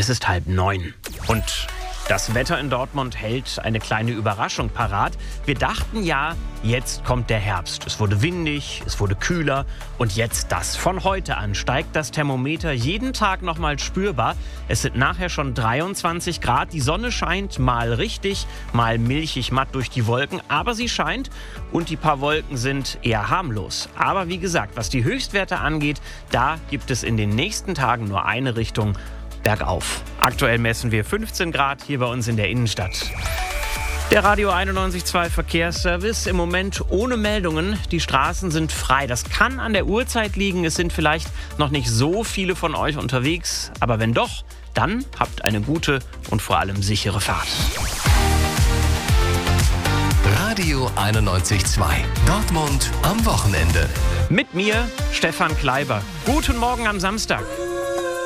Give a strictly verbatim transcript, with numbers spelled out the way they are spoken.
Es ist halb neun und das Wetter in Dortmund hält eine kleine Überraschung parat. Wir dachten ja, jetzt kommt der Herbst. Es wurde windig, es wurde kühler und jetzt das. Von heute an steigt das Thermometer jeden Tag noch mal spürbar. Es sind nachher schon dreiundzwanzig Grad. Die Sonne scheint mal richtig, mal milchig matt durch die Wolken. Aber sie scheint und die paar Wolken sind eher harmlos. Aber wie gesagt, was die Höchstwerte angeht, da gibt es in den nächsten Tagen nur eine Richtung: bergauf. Aktuell messen wir fünfzehn Grad hier bei uns in der Innenstadt. Der Radio einundneunzig Komma zwei Verkehrsservice im Moment ohne Meldungen. Die Straßen sind frei. Das kann an der Uhrzeit liegen. Es sind vielleicht noch nicht so viele von euch unterwegs. Aber wenn doch, dann habt eine gute und vor allem sichere Fahrt. Radio einundneunzig Komma zwei. Dortmund am Wochenende. Mit mir, Stefan Kleiber. Guten Morgen am Samstag.